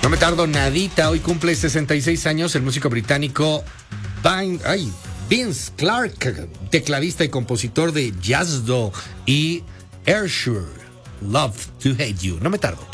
No me tardo nadita. Hoy cumple 66 años el músico británico Vince Clarke, tecladista y compositor de Jazz Doll y Ayrshire, Love to Hate You. No me tardo.